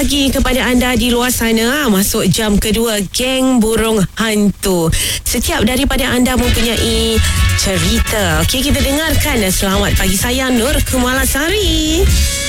pagi kepada anda di luar sana. Masuk jam kedua Geng Burung Hantu. Setiap daripada anda mempunyai cerita. Okey, kita dengarkan. Selamat pagi saya Nur Kumalasari.